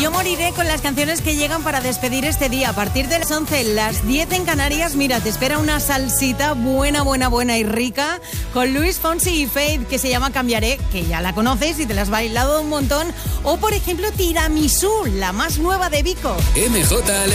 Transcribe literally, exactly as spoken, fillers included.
Yo moriré con las canciones que llegan para despedir este día. A partir de las once, las diez en Canarias, mira, te espera una salsita buena, buena, buena y rica con Luis Fonsi y Faith, que se llama Cambiaré, que ya la conoces y te la has bailado un montón. O, por ejemplo, Tiramisú, la más nueva de Vico. M J